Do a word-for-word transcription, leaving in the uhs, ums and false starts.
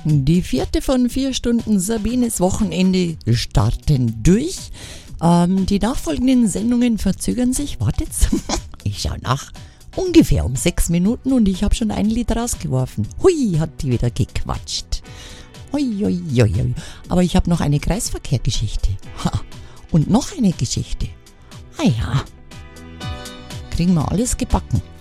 Die vierte von vier Stunden Sabines Wochenende starten durch. Ähm, die nachfolgenden Sendungen verzögern sich, wartet, ich schau nach, ungefähr um sechs Minuten und ich habe schon ein Lied rausgeworfen. Hui, hat die wieder gequatscht. Hui, hui, hui, hui. Aber ich habe noch eine Kreisverkehrgeschichte. Ha. Und noch eine Geschichte. Ah ja, kriegen wir alles gebacken.